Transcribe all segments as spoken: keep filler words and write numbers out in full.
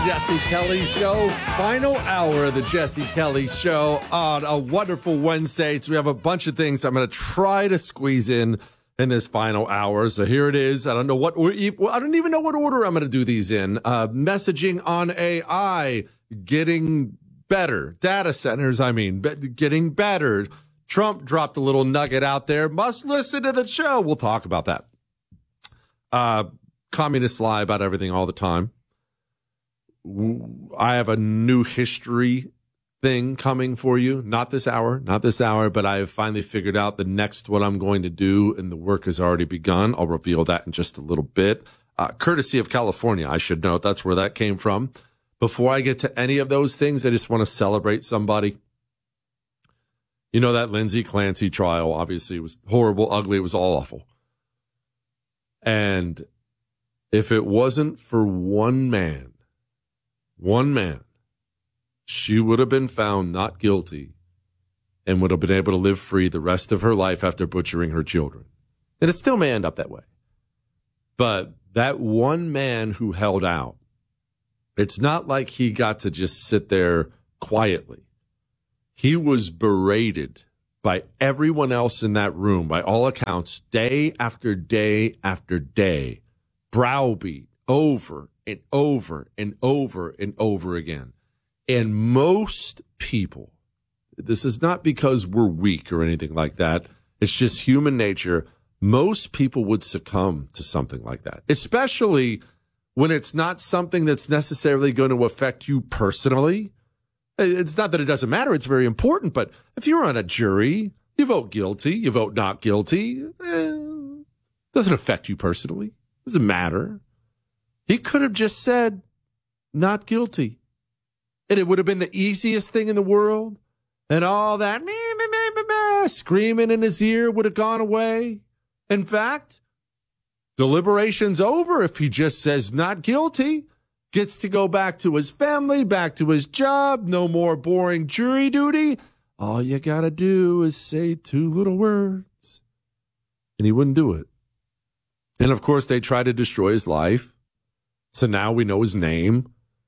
Jesse Kelly Show. Final hour of the Jesse Kelly Show on a wonderful Wednesday. So we have a bunch of things I'm going to try to squeeze in in this final hour. So here it is. I don't know what, I don't even know what order I'm going to do these in. Uh, messaging on A I, getting better. Data centers, I mean, getting better. Trump dropped a little nugget out there. Must listen to the show. We'll talk about that. Uh, communists lie about everything all the time. I have a new history thing coming for you. Not this hour, not this hour, but I have finally figured out the next what I'm going to do, and the work has already begun. I'll reveal that in just a little bit. Uh, courtesy of California, I should note. That's where that came from. Before I get to any of those things, I just want to celebrate somebody. You know, that Lindsay Clancy trial, obviously, was horrible, ugly. It was all awful. And if it wasn't for one man, One man, she would have been found not guilty and would have been able to live free the rest of her life after butchering her children. And it still may end up that way. But that one man who held out, it's not like he got to just sit there quietly. He was berated by everyone else in that room, by all accounts, day after day after day, browbeat over and over and over and over again. And most people, this is not because we're weak or anything like that. It's just human nature. Most people would succumb to something like that, especially when it's not something that's necessarily going to affect you personally. It's not that it doesn't matter. It's very important. But if you're on a jury, you vote guilty, you vote not guilty. Eh, doesn't affect you personally. Doesn't matter. He could have just said, not guilty. And it would have been the easiest thing in the world. And all that meh, meh, meh, meh, meh, screaming in his ear would have gone away. In fact, deliberation's over if he just says not guilty. Gets to go back to his family, back to his job. No more boring jury duty. All you got to do is say two little words. And he wouldn't do it. And, of course, they try to destroy his life. So now we know his name.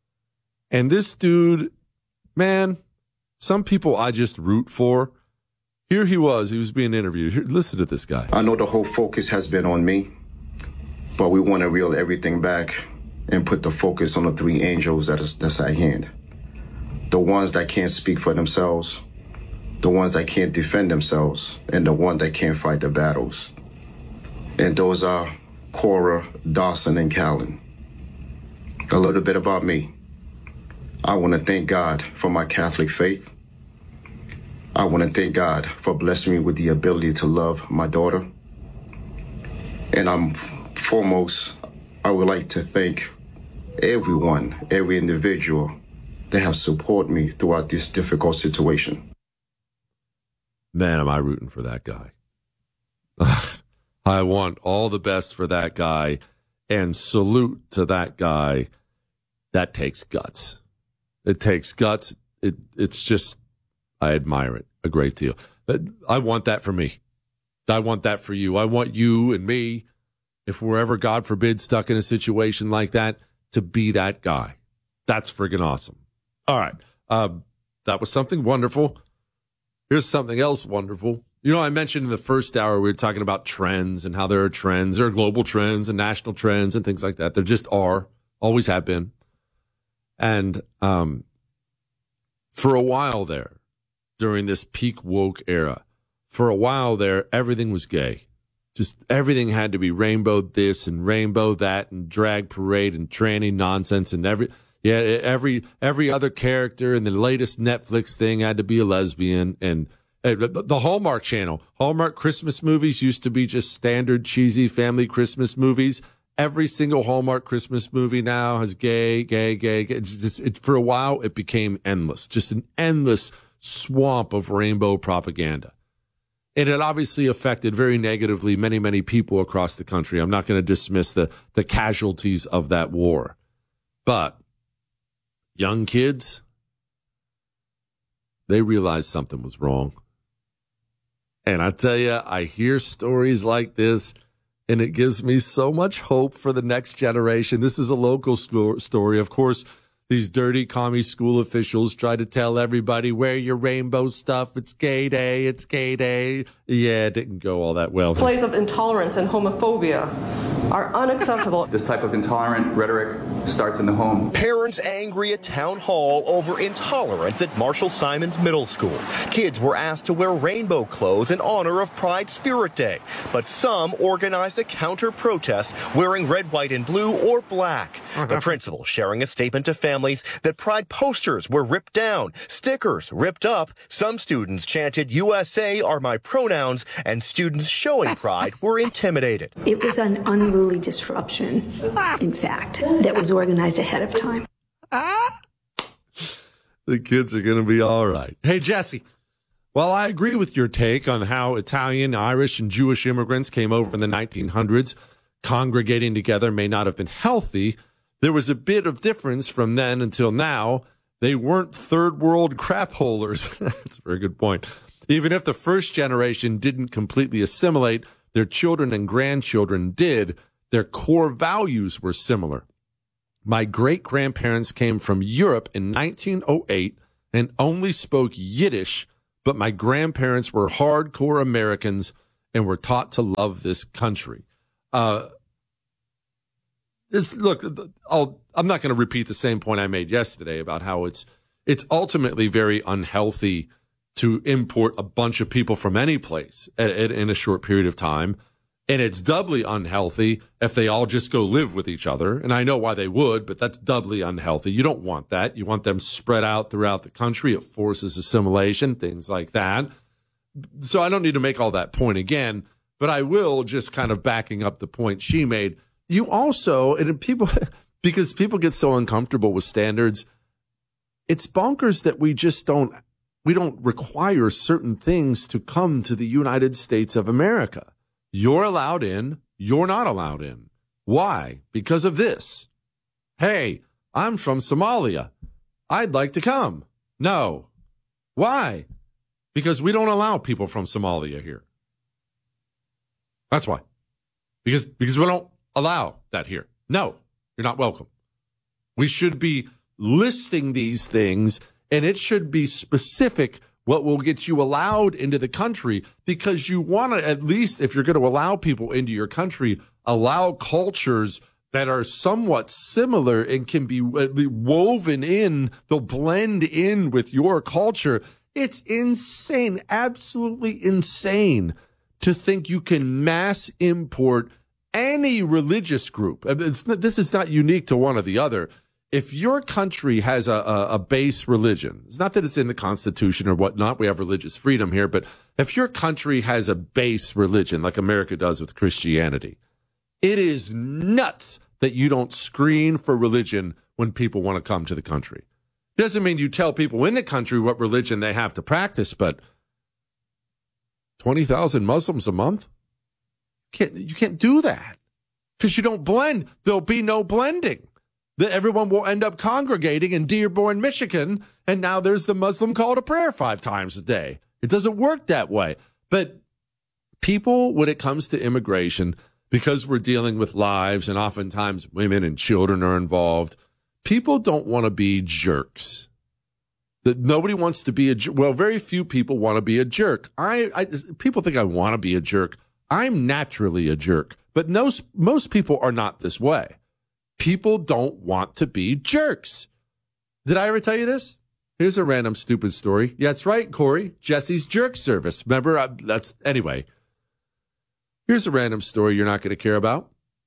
And this dude, man, some people I just root for. Here he was. He was being interviewed. Here, listen to this guy. I know the whole focus has been on me, but we want to reel everything back and put the focus on the three angels that is, that's at hand. The ones that can't speak for themselves, the ones that can't defend themselves, and the one that can't fight the battles. And those are Cora, Dawson, and Callan. A little bit about me. I want to thank God for my Catholic faith. I want to thank God for blessing me with the ability to love my daughter. And I'm foremost, I would like to thank everyone, every individual that have supported me throughout this difficult situation. Man, am I rooting for that guy. I want all the best for that guy, and salute to that guy. That takes guts. It takes guts. It, it's just, I admire it a great deal. But I want that for me. I want that for you. I want you and me, if we're ever, God forbid, stuck in a situation like that, to be that guy. That's friggin' awesome. All right. Um, that was something wonderful. Here's something else wonderful. You know, I mentioned in the first hour, we were talking about trends and how there are trends. There are global trends and national trends and things like that. There just are, always have been. And um, for a while there, during this peak woke era, for a while there, everything was gay. Just everything had to be rainbow this and rainbow that and drag parade and tranny nonsense and every yeah every every other character in the latest Netflix thing had to be a lesbian. And uh, the, the Hallmark Channel, Hallmark Christmas movies used to be just standard cheesy family Christmas movies. Every single Hallmark Christmas movie now has gay, gay, gay. gay. It's just, it, for a while, it became endless, just an endless swamp of rainbow propaganda. And it obviously affected very negatively many, many people across the country. I'm not going to dismiss the, the casualties of that war. But young kids, they realized something was wrong. And I tell you, I hear stories like this, and it gives me so much hope for the next generation. This is a local story. Of course, these dirty commie school officials try to tell everybody, wear your rainbow stuff. It's gay day. It's gay day. Yeah, it didn't go all that well. Displays of intolerance and homophobia are unacceptable. This type of intolerant rhetoric starts in the home. Parents angry at town hall over intolerance at Marshall Simons Middle School. Kids were asked to wear rainbow clothes in honor of Pride Spirit Day, but some organized a counter protest wearing red, white, and blue or black. The principal sharing a statement to families that Pride posters were ripped down, stickers ripped up. Some students chanted U S A are my pronouns, and students showing pride were intimidated. It was an unruly disruption, in fact, that was organized ahead of time. The kids are going to be all right. Hey, Jesse, while I agree with your take on how Italian, Irish, and Jewish immigrants came over in the nineteen hundreds, congregating together may not have been healthy, there was a bit of difference from then until now. They weren't third world crap holers. That's a very good point. Even if the first generation didn't completely assimilate, their children and grandchildren did. Their core values were similar. My great-grandparents came from Europe in nineteen oh eight and only spoke Yiddish, but my grandparents were hardcore Americans and were taught to love this country. Uh, it's, look, I'll, I'm not going to repeat the same point I made yesterday about how it's it's ultimately very unhealthy to import a bunch of people from any place at, at, in a short period of time. And it's doubly unhealthy if they all just go live with each other. And I know why they would, but that's doubly unhealthy. You don't want that. You want them spread out throughout the country. It forces assimilation, things like that. So I don't need to make all that point again, but I will, just kind of backing up the point she made. You also, and people, because people get so uncomfortable with standards, it's bonkers that we just don't, we don't require certain things to come to the United States of America. You're allowed in, you're not allowed in. Why? Because of this. Hey, I'm from Somalia. I'd like to come. No. Why? Because we don't allow people from Somalia here. That's why. Because, because we don't allow that here. No, you're not welcome. We should be listing these things, and it should be specific what will get you allowed into the country, because you want to, at least if you're going to allow people into your country, allow cultures that are somewhat similar and can be woven in, they'll blend in with your culture. It's insane, absolutely insane to think you can mass import any religious group. It's not, this is not unique to one or the other. If your country has a, a, a base religion, it's not that it's in the Constitution or whatnot, we have religious freedom here, but if your country has a base religion like America does with Christianity, it is nuts that you don't screen for religion when people want to come to the country. It doesn't mean you tell people in the country what religion they have to practice, but twenty thousand Muslims a month? You can't, you can't do that because you don't blend. There'll be no blending. That everyone will end up congregating in Dearborn, Michigan, and now there's the Muslim call to prayer five times a day. It doesn't work that way. But people, when it comes to immigration, because we're dealing with lives and oftentimes women and children are involved, people don't want to be jerks. That nobody wants to be a jerk. Well, very few people want to be a jerk. I, I people think I want to be a jerk. I'm naturally a jerk, but most most people are not this way. People don't want to be jerks. Did I ever tell you this? Here's a random stupid story. Yeah, that's right, Corey. Jesse's Jerk Service. Remember, I, that's anyway. Here's a random story you're not going to care about.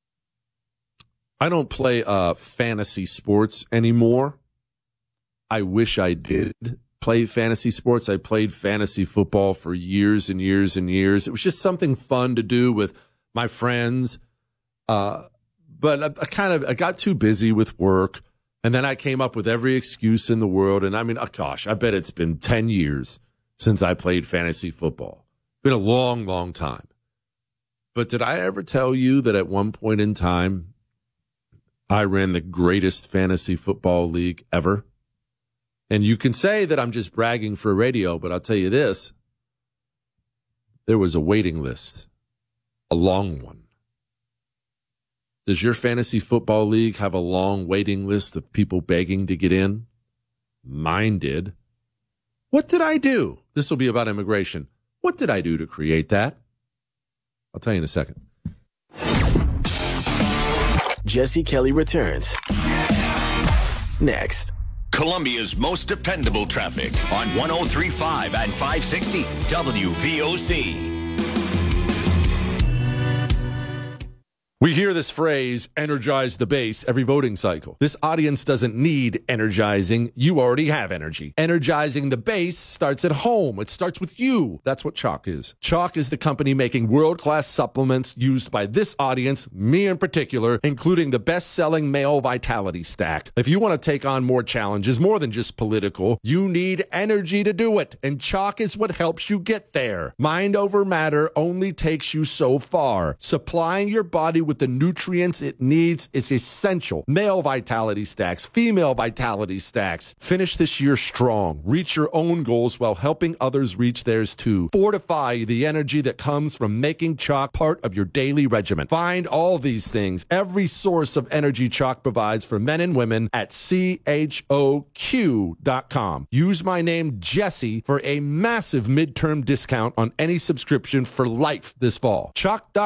I don't play uh, fantasy sports anymore. I wish I did play fantasy sports. I played fantasy football for years and years and years. It was just something fun to do with my friends. Uh, but I, I kind of I got too busy with work, and then I came up with every excuse in the world. And I mean, oh gosh, I bet it's been ten years since I played fantasy football. It's been a long, long time. But did I ever tell you that at one point in time, I ran the greatest fantasy football league ever? And you can say that I'm just bragging for radio, but I'll tell you this. There was a waiting list, a long one. Does your fantasy football league have a long waiting list of people begging to get in? Mine did. What did I do? This will be about immigration. What did I do to create that? I'll tell you in a second. Jesse Kelly returns next. Columbia's most dependable traffic on one oh three point five and five sixty W V O C. We hear this phrase, energize the base, every voting cycle. This audience doesn't need energizing. You already have energy. Energizing the base starts at home. It starts with you. That's what Choq is. Choq is the company making world-class supplements used by this audience, me in particular, including the best-selling male vitality stack. If you want to take on more challenges, more than just political, you need energy to do it. And Choq is what helps you get there. Mind over matter only takes you so far. Supplying your body with the nutrients it needs is essential. Male vitality stacks, female vitality stacks. Finish this year strong. Reach your own goals while helping others reach theirs too. Fortify the energy that comes from making Choq part of your daily regimen. Find all these things, every source of energy Choq provides for men and women at C H O Q dot com. Use my name Jesse for a massive midterm discount on any subscription for life this fall. Choq dot com